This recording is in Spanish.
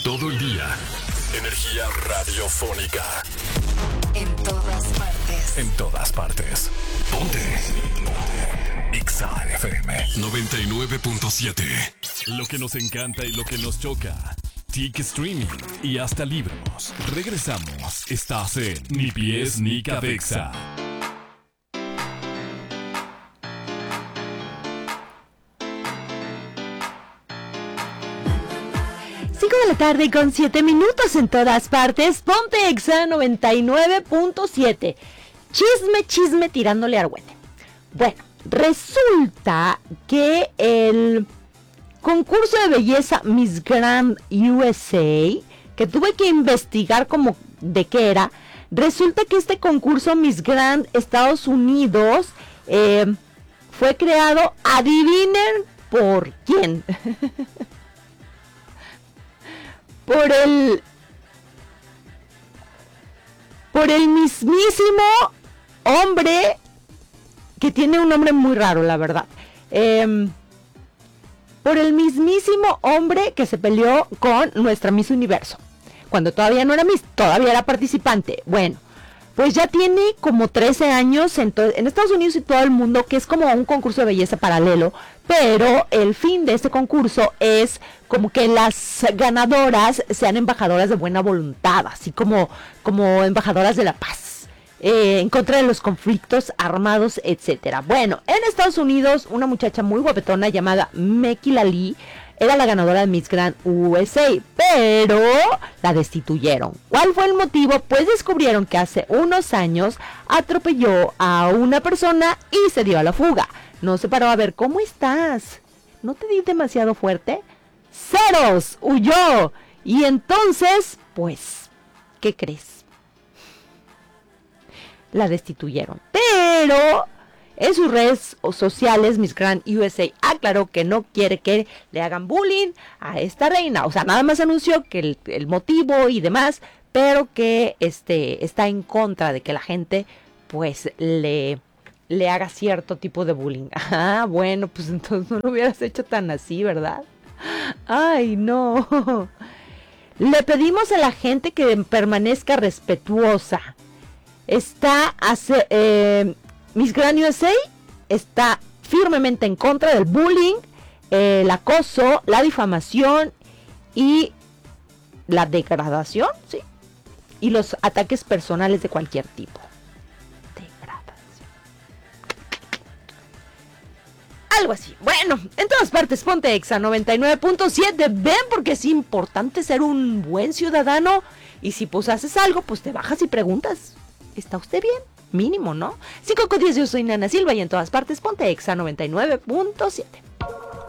todo el día. Energía radiofónica. En todas partes. En todas partes. Ponte. Exa FM 99.7. Lo que nos encanta y lo que nos choca. TIC Streaming y hasta libros. Regresamos. Estás en Ni Pies ni Cabeza. 5:07 en todas partes. Ponte Exa 99.7. Chisme tirándole argüente. Bueno, resulta que el concurso de belleza Miss Grand USA, que tuve que investigar como de qué era, resulta que este concurso Miss Grand Estados Unidos fue creado, adivinen por quién. por el mismísimo hombre, que tiene un nombre muy raro, la verdad. Por el mismísimo hombre que se peleó con nuestra Miss Universo, cuando todavía no era Miss, todavía era participante. Bueno, pues ya tiene como 13 años en Estados Unidos y todo el mundo, que es como un concurso de belleza paralelo, pero el fin de este concurso es como que las ganadoras sean embajadoras de buena voluntad, así como embajadoras de la paz, en contra de los conflictos armados, etcétera. Bueno, en Estados Unidos, una muchacha muy guapetona llamada Mecky Lalí era la ganadora de Miss Grand USA, pero la destituyeron. ¿Cuál fue el motivo? Pues descubrieron que hace unos años atropelló a una persona y se dio a la fuga. No se paró a ver, ¿cómo estás? ¿No te di demasiado fuerte? ¡Ceros! ¡Huyó! Y entonces, pues, ¿qué crees? La destituyeron. Pero en sus redes sociales, Miss Grand USA aclaró que no quiere que le hagan bullying a esta reina. O sea, nada más anunció que el motivo y demás, pero que está en contra de que la gente, pues, le haga cierto tipo de bullying. Ah, bueno, pues entonces no lo hubieras hecho tan así, ¿verdad? Ay, no. Le pedimos a la gente que permanezca respetuosa. Miss Grand USA está firmemente en contra del bullying, el acoso, la difamación y la degradación, ¿sí? Y los ataques personales de cualquier tipo. Algo así. Bueno, en todas partes, ponte Exa 99.7. Ven, porque es importante ser un buen ciudadano. Y si pues haces algo, pues te bajas y preguntas, ¿está usted bien? Mínimo, ¿no? 5:10, yo soy Nana Silva y en todas partes, ponte Exa 99.7.